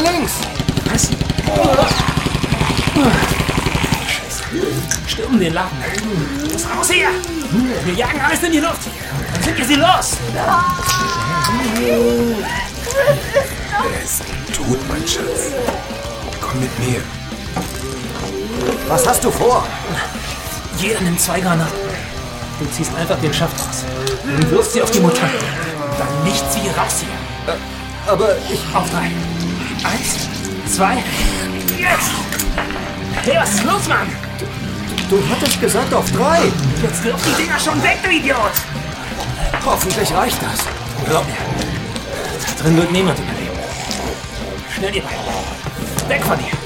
links! Was? Scheiße. Stürmen den Laden. Los, raus hier! Wir jagen alles in die Luft. Dann sind wir sie los. Er ist tot, mein Schatz. Komm mit mir. Was hast du vor? Jeder nimmt 2 Granaten. Du ziehst einfach den Schaft raus. Und wirfst sie auf die Mutanten. Dann nichts wie raus hier. Aber ich... Auf 3. 1, 2, jetzt! Hey, was ist los, Mann? Du hattest gesagt auf 3. Jetzt wirf die Dinger schon weg, du Idiot! Hoffentlich reicht das. Glaub mir. Da drin wird niemand überleben. Schnell, ihr beiden. Weg von hier.